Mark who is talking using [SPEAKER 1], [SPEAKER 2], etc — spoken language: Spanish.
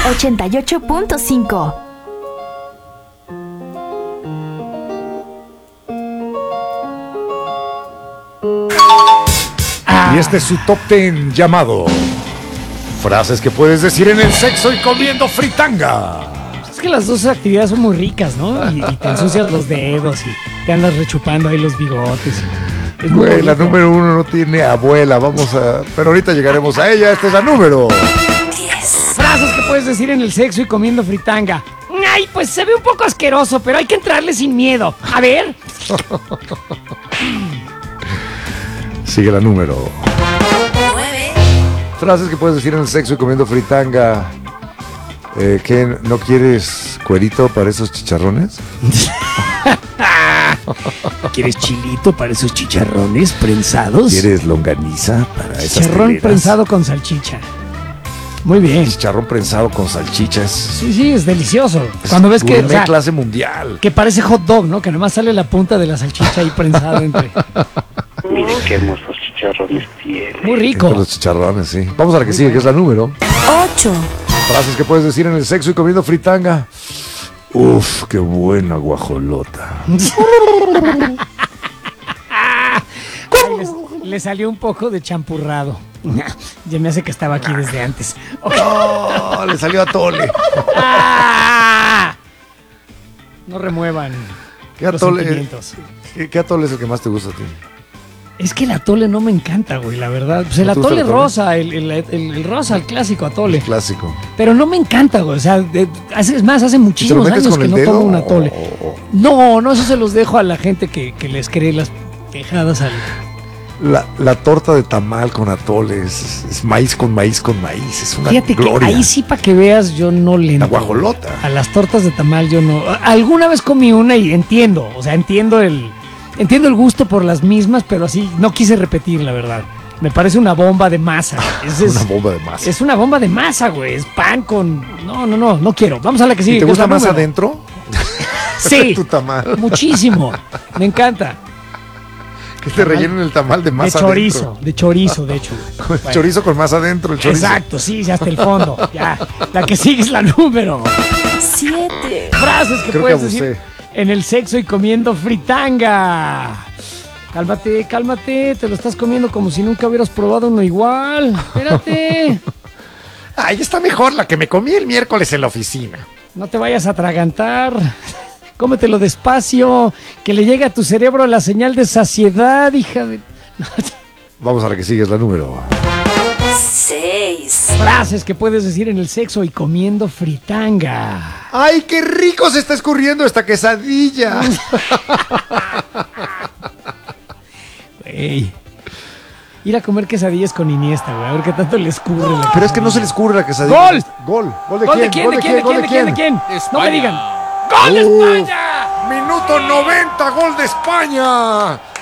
[SPEAKER 1] 88.5.
[SPEAKER 2] Y este es su top 10 llamado frases que puedes decir en el sexo y comiendo fritanga.
[SPEAKER 3] Es que las dos actividades son muy ricas, ¿no? Y te ensucias los dedos y te andas rechupando ahí los bigotes. Es muy
[SPEAKER 2] Güey, la
[SPEAKER 3] bonito.
[SPEAKER 2] número 1 no tiene abuela, pero ahorita llegaremos a ella. Esta es la número.
[SPEAKER 3] Frases que puedes decir en el sexo y comiendo fritanga. Ay, pues se ve un poco asqueroso, pero hay que entrarle sin miedo. A ver.
[SPEAKER 2] Sigue la número. Frases que puedes decir en el sexo y comiendo fritanga. ¿Qué? ¿No quieres cuerito para esos chicharrones?
[SPEAKER 3] ¿Quieres chilito para esos chicharrones prensados?
[SPEAKER 2] ¿Quieres longaniza para esas
[SPEAKER 3] Chicharrón
[SPEAKER 2] teleras?
[SPEAKER 3] prensado con salchicha. Muy bien.
[SPEAKER 2] Chicharrón prensado con salchichas.
[SPEAKER 3] Sí, es delicioso. Cuando ves que, o
[SPEAKER 2] gourmet
[SPEAKER 3] sea,
[SPEAKER 2] clase mundial.
[SPEAKER 3] que parece hot dog, ¿no? Que nomás sale la punta de la salchicha ahí prensada entre.
[SPEAKER 4] Miren qué hermosos chicharrones tiene.
[SPEAKER 3] Muy
[SPEAKER 2] Con
[SPEAKER 3] rico.
[SPEAKER 2] los chicharrones, sí. Vamos a la que sigue, que es la número.
[SPEAKER 1] 8.
[SPEAKER 2] Frases que puedes decir en el sexo y comiendo fritanga. Uf, qué buena guajolota.
[SPEAKER 3] Le salió un poco de champurrado. Ya me hace que estaba aquí desde antes.
[SPEAKER 2] Oh, le salió a Tole.
[SPEAKER 3] ¡Ah! No remuevan
[SPEAKER 2] ¿Qué
[SPEAKER 3] los
[SPEAKER 2] atole,
[SPEAKER 3] sentimientos.
[SPEAKER 2] ¿Qué atole es el que más te gusta a ti?
[SPEAKER 3] Es que el atole no me encanta, güey, la verdad. Pues el
[SPEAKER 2] ¿No te gusta
[SPEAKER 3] atole
[SPEAKER 2] el atole?
[SPEAKER 3] rosa, el rosa, el clásico atole.
[SPEAKER 2] Clásico.
[SPEAKER 3] Pero no me encanta, güey. O sea, es más, hace
[SPEAKER 2] ¿Y te lo
[SPEAKER 3] muchísimos
[SPEAKER 2] metes
[SPEAKER 3] años
[SPEAKER 2] con
[SPEAKER 3] que
[SPEAKER 2] el
[SPEAKER 3] no
[SPEAKER 2] dedo?
[SPEAKER 3] tomo un atole. No, eso se los dejo a la gente que les cree las quejadas al.
[SPEAKER 2] La torta de tamal con atole es maíz con maíz con maíz. Es una
[SPEAKER 3] Fíjate
[SPEAKER 2] gloria.
[SPEAKER 3] que ahí sí, para que veas, yo no le
[SPEAKER 2] La
[SPEAKER 3] entro.
[SPEAKER 2] guajolota.
[SPEAKER 3] A las tortas de tamal yo no. Alguna vez comí una y entiendo, o sea, entiendo el gusto por las mismas, pero así no quise repetir, la verdad. Me parece una bomba de masa.
[SPEAKER 2] Una bomba de masa.
[SPEAKER 3] Es una bomba de masa, güey. Es pan con. No quiero. Vamos a la que sigue.
[SPEAKER 2] ¿Y te
[SPEAKER 3] que es
[SPEAKER 2] gusta
[SPEAKER 3] la
[SPEAKER 2] más
[SPEAKER 3] número.
[SPEAKER 2] adentro?
[SPEAKER 3] Sí.
[SPEAKER 2] Tu tamal.
[SPEAKER 3] Muchísimo. Me encanta.
[SPEAKER 2] Que te rellenen el tamal de
[SPEAKER 3] De
[SPEAKER 2] masa
[SPEAKER 3] chorizo, de chorizo, de hecho.
[SPEAKER 2] adentro. El chorizo con más adentro, el chorizo.
[SPEAKER 3] Exacto, sí, hasta el fondo. Ya. La que sigue es la número.
[SPEAKER 1] 7.
[SPEAKER 3] Frases que
[SPEAKER 2] Creo que
[SPEAKER 3] puedes
[SPEAKER 2] abusé.
[SPEAKER 3] decir en el sexo y comiendo fritanga. Cálmate, te lo estás comiendo como si nunca hubieras probado uno igual. Espérate.
[SPEAKER 2] Ay, está mejor la que me comí el miércoles en la oficina.
[SPEAKER 3] No te vayas a atragantar. Cómetelo despacio, que le llegue a tu cerebro la señal de saciedad, hija de.
[SPEAKER 2] Vamos a la que sigue, es la número.
[SPEAKER 1] 6.
[SPEAKER 3] Frases que puedes decir en el sexo y comiendo fritanga.
[SPEAKER 2] ¡Ay, qué rico se está escurriendo esta quesadilla!
[SPEAKER 3] Güey. Ir a comer quesadillas con Iniesta, güey. A ver qué tanto le escurre. La
[SPEAKER 2] Pero es que no se le escurre la quesadilla.
[SPEAKER 3] ¡Gol!
[SPEAKER 2] ¡Gol! ¿Gol de
[SPEAKER 3] ¿Gol de
[SPEAKER 2] quién?
[SPEAKER 3] quién?
[SPEAKER 2] ¿Gol de quién?
[SPEAKER 3] ¿De quién? No me
[SPEAKER 5] España.
[SPEAKER 3] digan. ¡Gol de
[SPEAKER 2] Uf.
[SPEAKER 3] España!
[SPEAKER 2] Minuto 90, gol de España.